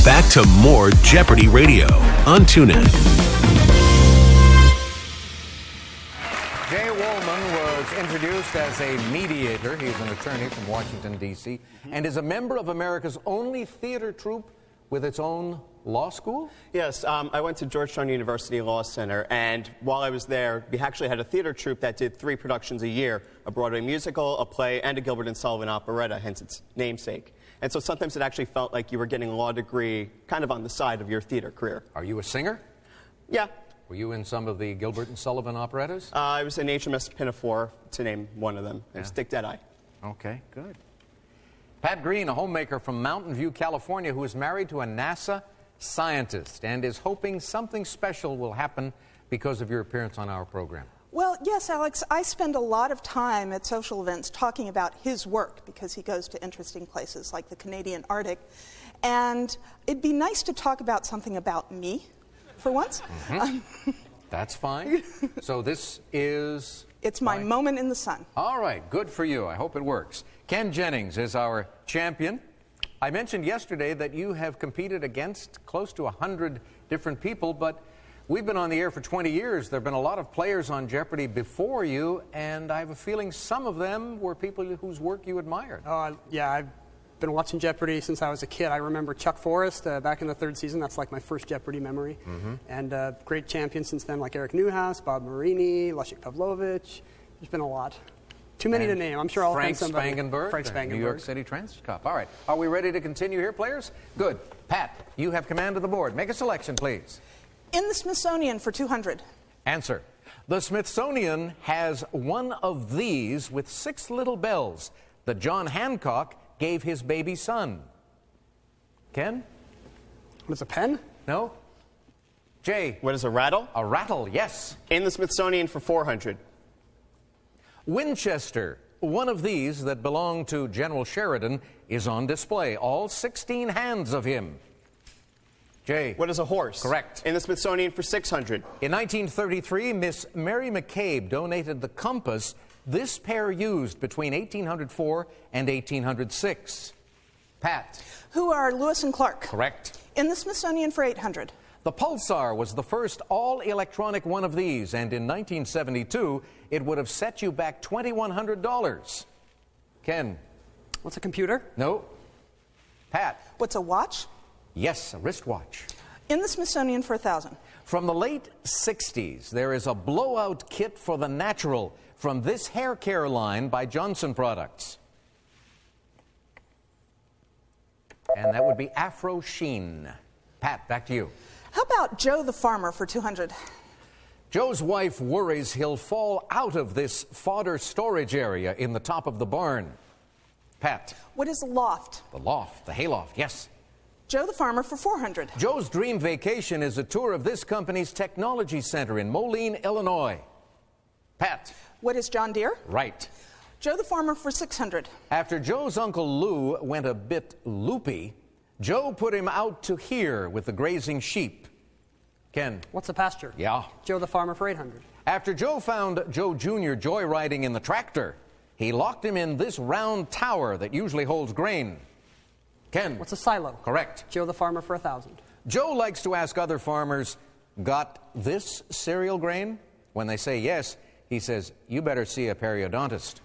Back to more Jeopardy Radio on TuneIn. Jay Wolman was introduced as a mediator. He's an attorney from Washington, D.C., and is a member of America's only theater troupe with its own law school? Yes, I went to Georgetown University Law Center, and while I was there, we actually had a theater troupe that did 3 productions a year, a Broadway musical, a play, and a Gilbert and Sullivan operetta, hence its namesake. And so sometimes it actually felt like you were getting a law degree kind of on the side of your theater career. Are you a singer? Yeah. Were you in some of the Gilbert and Sullivan operettas? I was in HMS Pinafore, to name one of them, and Stick Deadeye. Okay, good. Pat Green, a homemaker from Mountain View, California, who is married to a NASA scientist and is hoping something special will happen because of your appearance on our program. Well, yes, Alex, I spend a lot of time at social events talking about his work because he goes to interesting places like the Canadian Arctic. And it'd be nice to talk about something about me for once. That's fine. So this is... It's my moment in the sun. All right, good for you. I hope it works. Ken Jennings is our champion. I mentioned yesterday that you have competed against close to 100 different people, but we've been on the air for 20 years. There have been a lot of players on Jeopardy before you, and I have a feeling some of them were people whose work you admired. Yeah, I've been watching Jeopardy since I was a kid. I remember Chuck Forrest back in the 3rd season. That's like my first Jeopardy memory. And great champions since then, like Eric Newhouse, Bob Marini, Leszek Pavlovich. There's been a lot. Too many to name. I'm sure I'll find somebody. Frank Spangenberg, New York City Trans Cup. All right. Are we ready to continue here, players? Good. Pat, you have command of the board. Make a selection, please. In the Smithsonian for 200. Answer. The Smithsonian has one of these with 6 little bells that John Hancock gave his baby son. Ken? What is a pen? No? Jay? What is a rattle? A rattle, yes. In the Smithsonian for 400. Winchester, one of these that belonged to General Sheridan, is on display. All 16 hands of him. Jay. What is a horse? Correct. In the Smithsonian for 600. In 1933, Miss Mary McCabe donated the compass this pair used between 1804 and 1806. Pat. Who are Lewis and Clark? Correct. In the Smithsonian for 800. The Pulsar was the first all-electronic one of these, and in 1972, it would have set you back $2,100. Ken. What's a computer? No. Pat. What's a watch? Yes, a wristwatch. In the Smithsonian for 1,000. From the late 60s, there is a blowout kit for the natural from this hair care line by Johnson Products. And that would be Afro Sheen. Pat, back to you. How about Joe the Farmer for 200? Joe's wife worries he'll fall out of this fodder storage area in the top of the barn. Pat. What is a loft? The loft, the hayloft, yes. Joe the Farmer for 400. Joe's dream vacation is a tour of this company's technology center in Moline, Illinois. Pat. What is John Deere? Right. Joe the Farmer for 600. After Joe's Uncle Lou went a bit loopy, Joe put him out to here with the grazing sheep. Ken. What's a pasture? Yeah. Joe the Farmer for 800. After Joe found Joe Jr. joyriding in the tractor, he locked him in this round tower that usually holds grain. Ken. What's a silo? Correct. Joe the Farmer for 1,000. Joe likes to ask other farmers, got this cereal grain? When they say yes, he says, you better see a periodontist.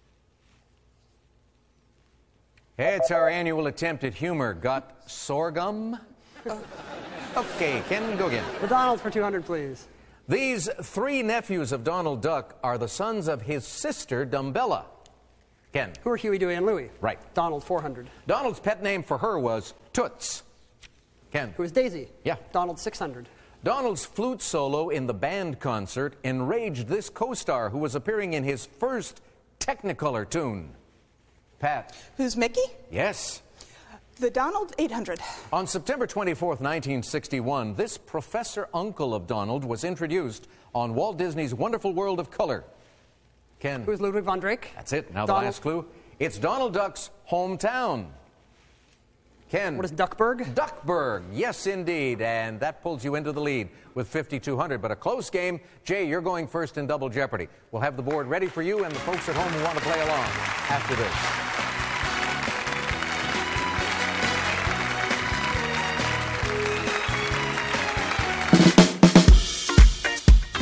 It's our annual attempt at humor. Got sorghum? Okay, Ken, go again. The Donald for 200, please. These 3 nephews of Donald Duck are the sons of his sister, Dumbella. Ken. Who are Huey, Dewey, and Louie? Right. Donald, 400. Donald's pet name for her was Toots. Ken. Who is Daisy? Yeah. Donald, 600. Donald's flute solo in the band concert enraged this co-star who was appearing in his first Technicolor tune. Pat. Who's Mickey? Yes. The Donald, 800. On September 24th, 1961, this professor uncle of Donald was introduced on Walt Disney's Wonderful World of Color. Ken. Who's Ludwig von Drake? That's it. Now Donald. the last clue. It's Donald Duck's hometown. Ken. What is Duckburg? Duckburg. Yes, indeed. And that pulls you into the lead with 5,200. But a close game. Jay, you're going first in Double Jeopardy. We'll have the board ready for you and the folks at home who want to play along after this.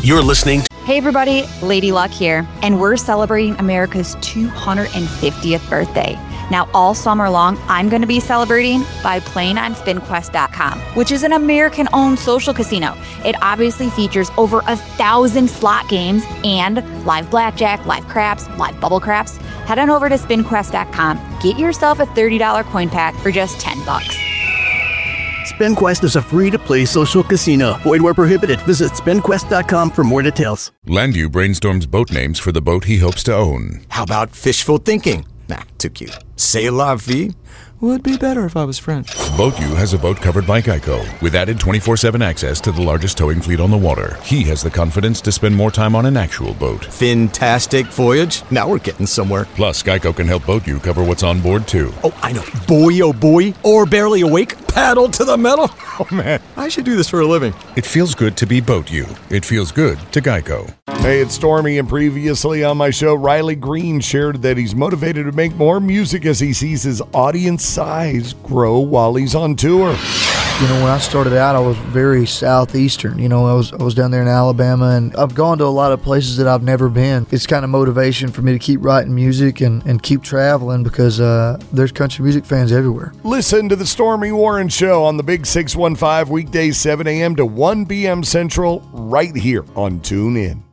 You're listening to Hey everybody, Lady Luck here, and we're celebrating America's 250th birthday. Now all summer long, I'm going to be celebrating by playing on SpinQuest.com, which is an American-owned social casino. It obviously features over 1,000 slot games and live blackjack, live craps, live bubble craps. Head on over to SpinQuest.com, get yourself a $30 coin pack for just $10. SpinQuest is a free-to-play social casino. Void where prohibited. Visit SpinQuest.com for more details. Landu brainstorms boat names for the boat he hopes to own. How about fishful thinking? Nah, too cute. C'est la vie? Would be better if I was French. BoatU has a boat covered by Geico, with added 24/7 access to the largest towing fleet on the water. He has the confidence to spend more time on an actual boat. Fantastic voyage. Now we're getting somewhere. Plus, Geico can help BoatU cover what's on board, too. Oh, I know. Boy, oh boy. Or barely awake. Paddle to the metal. Oh, man. I should do this for a living. It feels good to be BoatU. It feels good to Geico. Hey, it's Stormy, and previously on my show, Riley Green shared that he's motivated to make more music as he sees his audience size grow while he's on tour. You know, when I started out, I was very southeastern. You know, I was down there in Alabama, and I've gone to a lot of places that I've never been. It's kind of motivation for me to keep writing music and keep traveling because there's country music fans everywhere. Listen to the Stormy Warren Show on the Big 615 weekdays 7 a.m. to 1 p.m. Central right here on TuneIn.